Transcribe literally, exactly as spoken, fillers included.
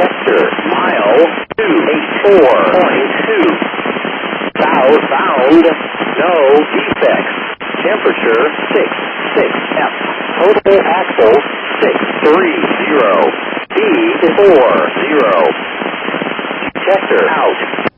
Detector, mile two eighty-four point two. Southbound, no defects. Temperature six six F. Total axle six three zero. Speed four zero. Detector out.